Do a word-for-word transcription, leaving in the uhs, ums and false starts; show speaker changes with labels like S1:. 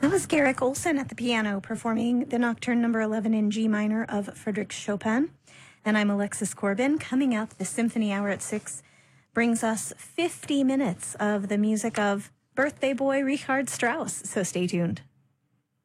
S1: That was Garrick Olson at the piano performing the Nocturne number eleven in G minor of Frédéric Chopin. And I'm Alexis Corbin. Coming up, the Symphony Hour at six brings us fifty minutes of the music of birthday boy Richard Strauss. So stay tuned.